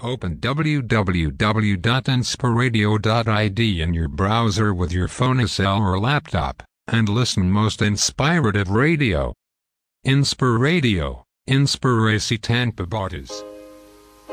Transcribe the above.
Open www.inspiradio.id in your browser with your phone cell or laptop, and listen most inspirative radio. Inspiradio, Inspiracy Tampa Bottas.